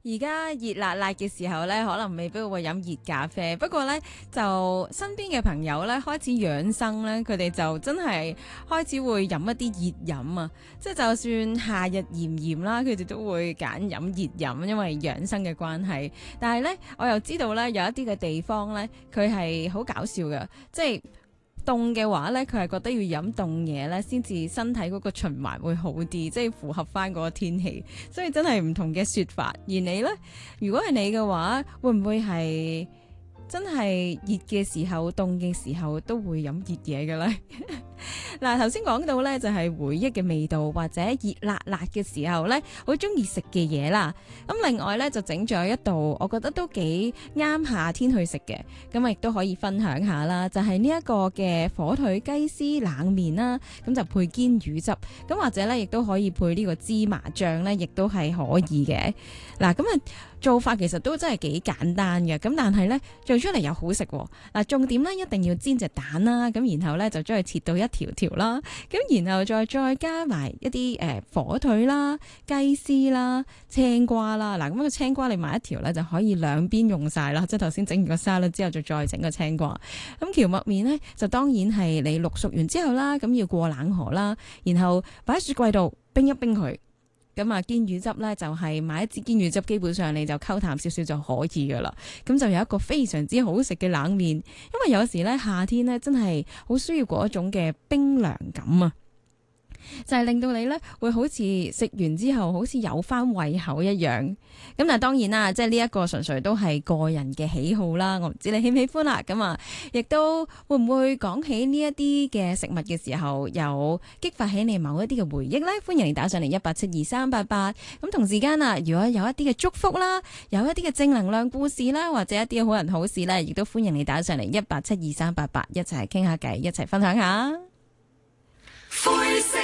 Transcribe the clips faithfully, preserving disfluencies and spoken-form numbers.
而家熱辣辣嘅時候咧，可能未必會飲熱咖啡，不過咧就身邊嘅朋友咧開始養生咧，佢哋就真係開始會飲一啲熱飲啊！即係就算夏日炎炎啦，佢哋都會揀飲熱飲，因為養生嘅關係。但係咧，我又知道咧有一啲嘅地方咧，佢係好搞笑嘅，即係。凍嘅話咧，佢係覺得要飲凍嘢咧，先至身體嗰個循環會好啲，即係符合翻嗰個天氣。所以真係唔同嘅說法。而你呢？如果係你嘅話，會唔會係真係熱嘅時候、凍嘅時候都會飲熱嘢嘅咧？嗱，頭先講到咧就係回憶嘅味道，或者熱辣辣嘅時候咧，好中意食嘅嘢啦。咁另外咧就整咗一道，我覺得都幾啱夏天去食嘅，咁亦都可以分享下啦。就係呢一個嘅火腿雞絲冷麵啦，咁就配堅魚汁，咁或者咧亦都可以配呢個芝麻醬咧，亦都係可以嘅。嗱，咁啊做法其實都真係幾簡單嘅，咁但係咧做出嚟又好食。嗱，重點咧一定要煎隻蛋啦，咁然後咧就將佢切到一條條啦，咁然後再再加埋一啲誒、呃、火腿啦、雞絲啦、青瓜啦。嗱，咁個青瓜你買一條咧就可以兩邊用晒啦，即係頭先整完個沙律之後就再整個青瓜。咁蕎麥麵咧就當然係你淥熟完之後啦，咁要過冷河啦，然後擺喺雪櫃度冰一冰佢。咁啊，堅魚汁咧就係買一支堅魚汁，基本上你就溝淡少少就可以噶啦。咁就有一個非常之好食嘅冷麵，因為有時咧夏天咧真係好需要嗰一種嘅冰涼感啊，就係令到你咧會好似食完之後好似有翻胃口一樣。咁但係當然啦，即係呢一個純粹都係個人嘅喜好啦。我唔知你喜唔喜歡啦。咁啊，亦都會唔會講起呢一啲嘅食物嘅時候，有激發起你某一啲嘅回憶呢？歡迎你打上嚟一八七二三八八。咁同時間啊，如果有一啲嘅祝福啦，有一啲嘅正能量故事啦，或者一啲嘅好人好事呢，亦都歡迎你打上嚟一八七二三八八，一齊傾下偈，一齊分享下。灰色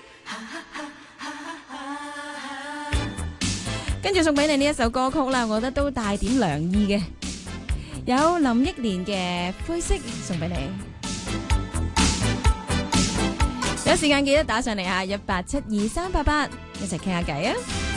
跟住送俾你呢一首歌曲啦，我覺得都帶點涼意嘅，有林憶蓮嘅灰色送俾你。有時間記得打上嚟啊，一八七二三八八，一齊傾下偈啊！